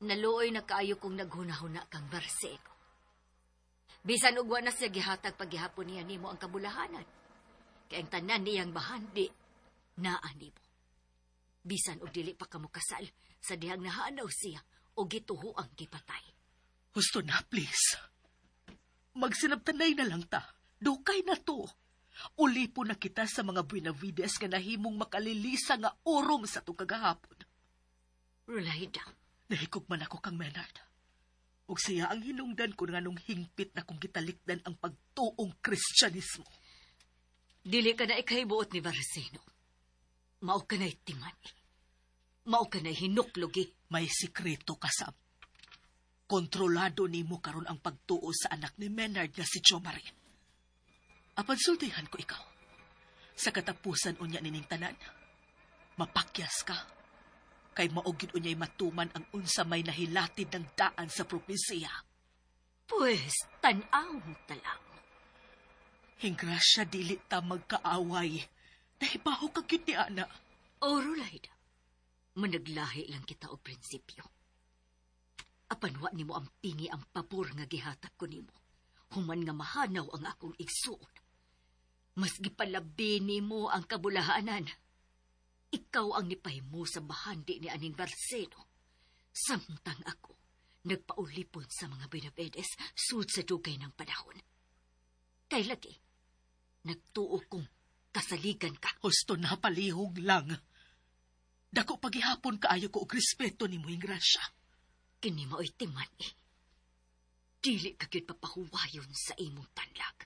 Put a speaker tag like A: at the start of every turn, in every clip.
A: Naluoy na kaayo kong naghuna-huna kang Barcelo. Bisan ugwa na siya gihatag paghihapon niya nimo ang kabulahanan. Kaya ang tanan niyang bahandi, naan nimo. Bisan og dili pa kamo kasal, sa dihang nahanaw siya o gituho ang gipatay.
B: Husto na, please. Magsinabtanay na lang ta. Dukay na to. Uli po na kita sa mga Buenavides nga nahimong makalilisa nga urom sa itong kagahapon.
A: Rulaida.
B: Nahikog man ako kang Menard. Ug siya ang hinungdan ko nga nung hingpit na kong gitalikdan ang pagtuong Kristyanismo.
A: Dili ka na ikahibuot ni Barceno. Mao ka na'y timani. Mao ka na'y hinuklogi.
B: May sikreto ka, Sam. Kontrolado nimo karon ang pagtuo sa anak ni Menard nga si Jomari. Apan sultihan ko ikaw. Sa katapusan unya nining tanan, mapakyas ka. Kay maugid unya'y matuman ang unsa may nahilatid ng daan sa propinsiya.
A: Pues, tan-aw talang.
B: Hingrasya dili ta magkaaway. Nahibaho ka gyud ni ana.
A: O, Rulaida, managlahi lang kita o prinsipyo. Apanwa nimo ang pingi ang pabor nga gihatag ko nimo. Human nga mahanaw ang akong igsuon. Mas gipalabi nimo ang kabulahanan. Ikaw ang nipahimo sa bahandi ni Aning Barceno. Samtang ako, nagpaulipon sa mga Benavides sud sa dugay ng panahon. Kay lagi, nagtuo kong kasaligan ka.
B: Husto na palihog lang. Dako paghihapon kaayo ko og respeto nimo, Ingrasya.
A: Kini mao'y timan eh. Dili ka gyud papahuwayon sa imong tanlag.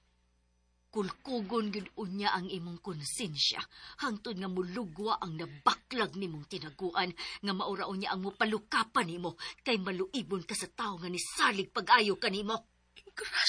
A: Kulkugon gyud unya ang imong konsensya hangtod nga mulugwa ang nabaklag nimong tinaguan nga mauraon niya ang mupalukapan nimo kay maluibon ka sa tao nga nisalig pag-ayo kanimo.
B: Ingrasya.